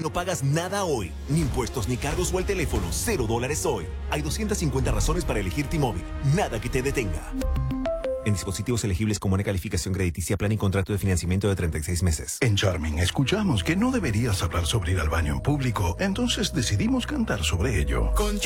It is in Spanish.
no pagas nada hoy. Ni impuestos, ni cargos o el teléfono. $0 hoy. Hay 250 razones para elegir T-Mobile. Nada que te detenga. En dispositivos elegibles con buena calificación crediticia, plan y contrato de financiamiento de 36 meses. En Charming escuchamos que no deberías hablar sobre ir al baño en público, entonces decidimos cantar sobre ello. Con